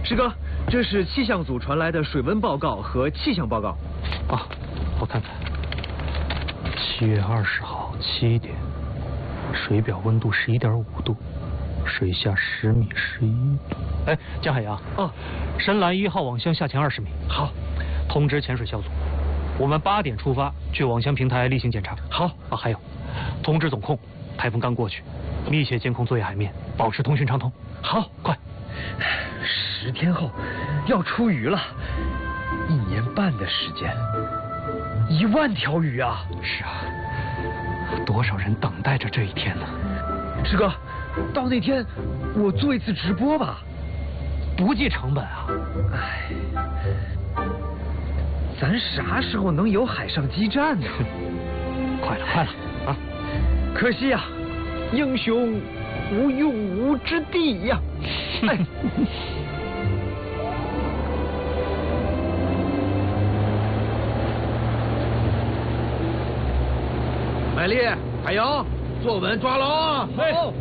师哥，这是气象组传来的水温报告和气象报告。 啊，我看看。7月20号7点，水表温度11.5度，水下10米11度。哎，江海洋。 哦， 深蓝1号网箱下潜20米。 好， 通知潜水小组，我们8点出发去网箱平台例行检查。 好。 啊，还有，通知总控，台风刚过去，密切监控作业海面，保持通讯畅通。 好， 快。 10天后要出鱼了，1年半的时间，1万条鱼啊！ 是啊，多少人等待着这一天呢？ 师哥，到那天我做一次直播吧， 不计成本啊！ 哎，咱啥时候能有海上基站呢？ 快了，快了啊！ 可惜呀，英雄无用武之地呀！哎。 海丽、海洋，坐稳抓牢！ 好。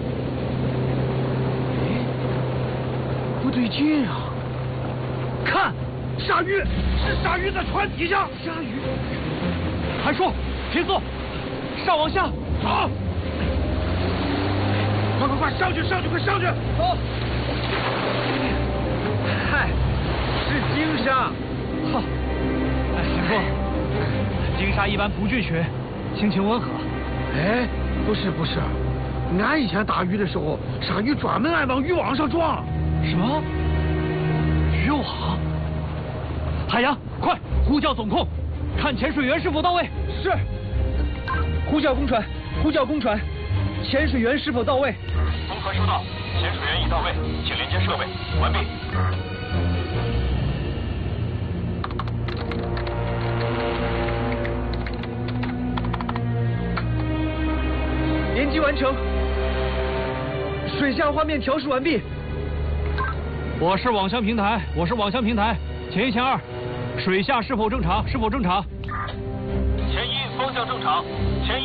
不对劲啊！看，鲨鱼，是鲨鱼在船底下。鲨鱼！ 韩叔，平速，上网下。 好。快上去，快上去！ 好。嗨，是鲸鲨。 好。哎，韩叔，鲸鲨一般不惧群。性情温和。 哎，不是，俺以前打鱼的时候，鲨鱼专门爱往渔网上撞。 什么？渔网？海洋，快呼叫总控，看潜水员是否到位。 是。呼叫公船，潜水员是否到位？ 综合收到，潜水员已到位，请连接设备，完毕。 连接完成，水下画面调试完毕。 我是网箱平台，潜1、潜2，水下是否正常？ 潜1方向正常，潜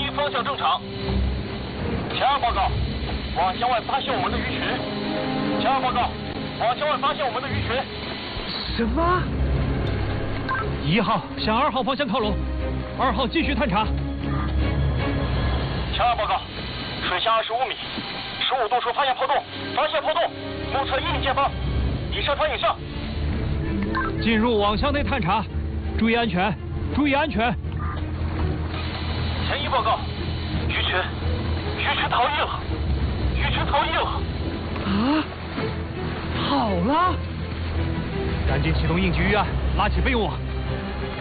2报告，网箱外发现我们的鱼群。潜2报告，网箱外发现我们的鱼群。 什么 ？1号向2号方向靠拢，2号继续探查。 潜2报告。水下25米，15度处发现破洞，目测1米见方，已射船影像。 进入网箱内探查，注意安全。 潜1报告，鱼群逃逸了。 啊！好了， 赶紧启动应急预案，拉起备用网。